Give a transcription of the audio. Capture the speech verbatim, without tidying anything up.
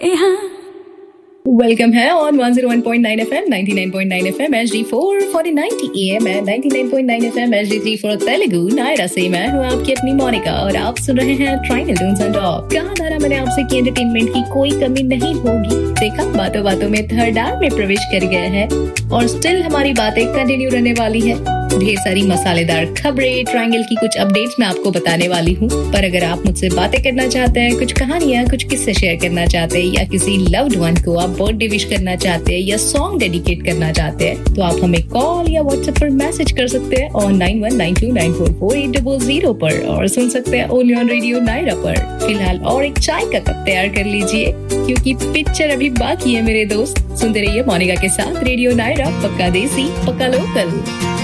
Welcome है on one zero one point nine FM, ninety nine point nine FM, H D four four ninety am है, ninety nine point nine FM, H D three four Telugu Naira से मैं हूँ आपकी अपनी मोनिका और आप सुन रहे हैं ट्रायंगल टून्स एंड टॉक। कहा धारा मैंने आपसे कि एंटरटेनमेंट की कोई कमी नहीं होगी। देखा, बातों बातों में थर्ड आवर में प्रवेश कर गया है और स्टिल हमारी बातें कंटिन्यू रहने वाली है। ढेर सारी मसालेदार खबरें, ट्रायंगल की कुछ अपडेट्स मैं आपको बताने वाली हूँ। पर अगर आप मुझसे बातें करना चाहते हैं, कुछ कहानियाँ, कुछ किस्से शेयर करना चाहते हैं या किसी लव्ड वन को आप बर्थडे विश करना चाहते हैं या सॉन्ग डेडिकेट करना चाहते हैं, तो आप हमें कॉल या व्हाट्सएप पर मैसेज कर सकते हैं on nine one nine to nine four four eight double zero पर और सुन सकते हैं ओनली ऑन रेडियो नायरा पर। फिलहाल और एक चाय का कप तैयार कर लीजिए क्योंकि पिक्चर अभी बाकी है मेरे दोस्त। सुनते रहिए मोनिका के साथ रेडियो नायरा, पक्का देसी पक्का लोकल।